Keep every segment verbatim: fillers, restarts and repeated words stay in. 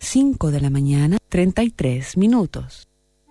cinco de la mañana, treinta y tres minutos.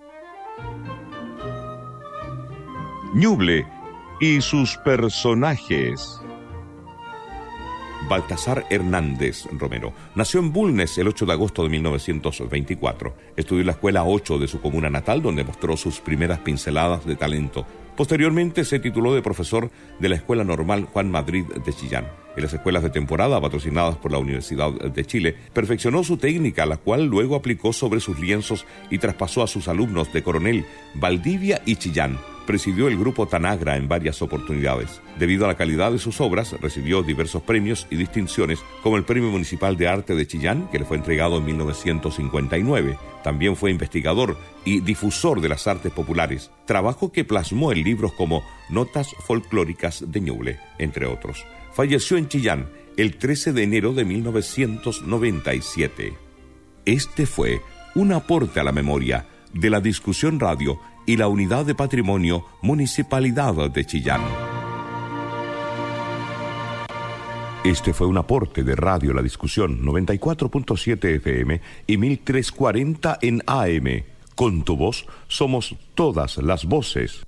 Ñuble y sus personajes. Baltasar Hernández Romero nació en Bulnes el ocho de agosto de mil novecientos veinticuatro. Estudió en la escuela ocho de su comuna natal, donde mostró sus primeras pinceladas de talento. Posteriormente se tituló de profesor de la Escuela Normal Juan Madrid de Chillán. En las escuelas de temporada, patrocinadas por la Universidad de Chile, perfeccionó su técnica, la cual luego aplicó sobre sus lienzos y traspasó a sus alumnos de Coronel, Valdivia y Chillán. Presidió el grupo Tanagra en varias oportunidades. Debido a la calidad de sus obras, recibió diversos premios y distinciones, como el Premio Municipal de Arte de Chillán, que le fue entregado en mil novecientos cincuenta y nueve. También fue investigador y difusor de las artes populares, trabajo que plasmó en libros como Notas Folclóricas de Ñuble, entre otros. Falleció en Chillán el trece de enero de mil novecientos noventa y siete. Este fue un aporte a la memoria de la Discusión Radio y la Unidad de Patrimonio Municipalidad de Chillán. Este fue un aporte de Radio La Discusión noventa y cuatro punto siete F M y mil trescientos cuarenta en A M. Con tu voz somos todas las voces.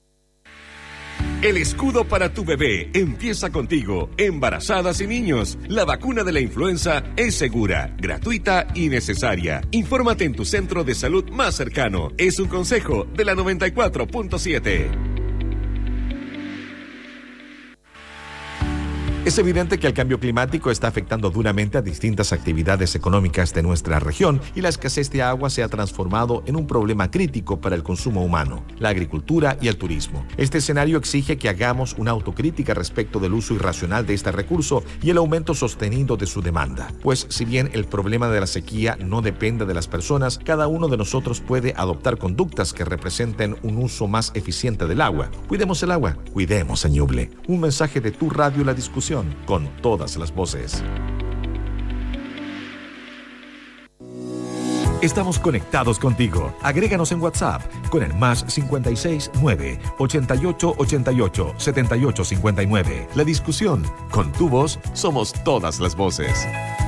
El escudo para tu bebé empieza contigo, embarazadas y niños. La vacuna de la influenza es segura, gratuita y necesaria. Infórmate en tu centro de salud más cercano. Es un consejo de la noventa y cuatro punto siete. Es evidente que el cambio climático está afectando duramente a distintas actividades económicas de nuestra región y la escasez de agua se ha transformado en un problema crítico para el consumo humano, la agricultura y el turismo. Este escenario exige que hagamos una autocrítica respecto del uso irracional de este recurso y el aumento sostenido de su demanda. Pues si bien el problema de la sequía no depende de las personas, cada uno de nosotros puede adoptar conductas que representen un uso más eficiente del agua. Cuidemos el agua, cuidemos a Ñuble. Un mensaje de tu radio La Discusión, con todas las voces. Estamos conectados contigo. Agréganos en WhatsApp con el más cincuenta y seis nueve ochenta y ocho ochenta y ocho setenta y ocho cincuenta y nueve. La Discusión, con tu voz somos todas las voces.